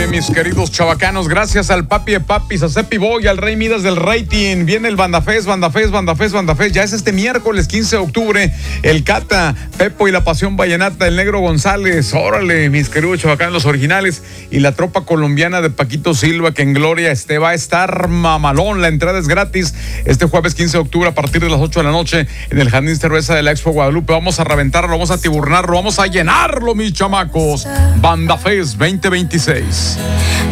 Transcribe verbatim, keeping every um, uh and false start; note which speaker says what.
Speaker 1: mis queridos chavacanos. Gracias al papi de papis, a Cepi Boy, al Rey Midas del rating. Viene el Bandafest, Bandafest, Bandafest, Bandafest. Ya es este miércoles quince de octubre. El Cata, Pepo y la Pasión Vallenata, el Negro González. Órale, mis queridos chavacanos, los originales. Y la tropa colombiana de Paquito Silva, que en Gloria este va a estar mamalón. La entrada es gratis este jueves quince de octubre a partir de las ocho de la noche en el Jardín Cerveza de la Expo Guadalupe. Vamos a reventarlo, vamos a tiburnarlo, vamos a llenarlo, mis chamacos. Bandafest veinte veintiséis.